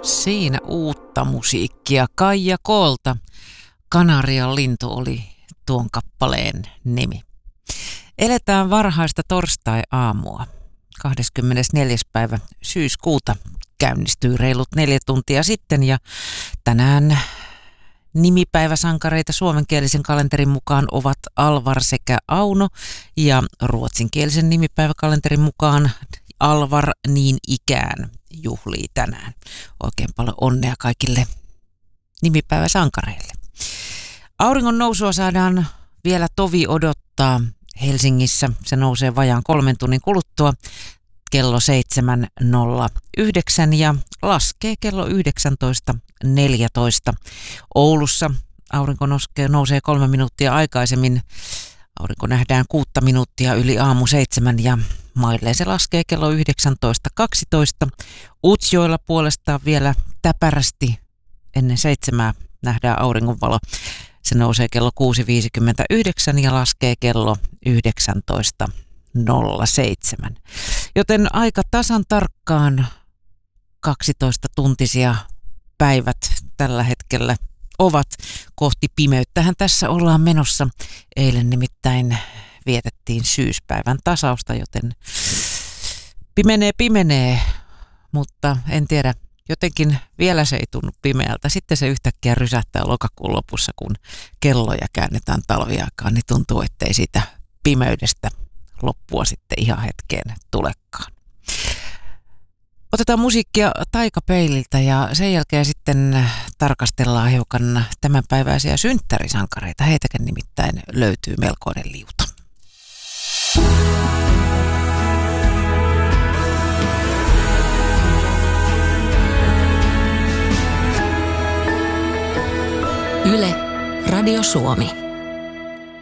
Siinä uutta musiikkia Kaija Koolta. Kanarian lintu oli tuon kappaleen nimi. Eletään varhaista torstai-aamua. 24. päivä syyskuuta käynnistyi reilut 4 tuntia sitten ja tänään nimipäiväsankareita suomenkielisen kalenterin mukaan ovat Alvar sekä Auno ja ruotsinkielisen nimipäiväkalenterin mukaan Alvar niin ikään juhlii tänään. Oikein paljon onnea kaikille nimipäiväsankareille. Auringon nousua saadaan vielä tovi odottaa Helsingissä. Se nousee vajaan 3 tunnin kuluttua kello 7.09 ja laskee kello 19.14. Oulussa aurinko nousee 3 minuuttia aikaisemmin. Aurinko nähdään 6 minuuttia yli aamu 7 ja mailleen se laskee kello 19.12. Utsjoella puolestaan vielä täpärästi ennen 7 nähdään auringonvalo. Se nousee kello 6.59 ja laskee kello 19.07. Joten aika tasan tarkkaan 12-tuntisia päivät tällä hetkellä ovat kohti pimeyttähän tässä ollaan menossa. Eilen nimittäin vietettiin syyspäivän tasausta, joten pimenee, mutta en tiedä, jotenkin vielä se ei tunnu pimeältä. Sitten se yhtäkkiä rysähtää lokakuun lopussa, kun kelloja käännetään talviaikaan, niin tuntuu, ettei siitä pimeydestä loppua sitten ihan hetkeen tulekaan. Otetaan musiikkia Taikapeililtä ja sen jälkeen sitten tarkastellaan hiukan tämänpäiväisiä synttärisankareita. Heitäkin nimittäin löytyy melkoinen liuta. Yle, Radio Suomi.